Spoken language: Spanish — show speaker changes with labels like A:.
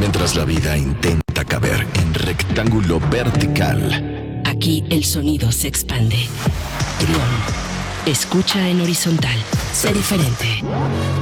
A: mientras la vida intenta caber en rectángulo vertical.
B: Aquí el sonido se expande. Trión. Escucha en horizontal. Sé diferente.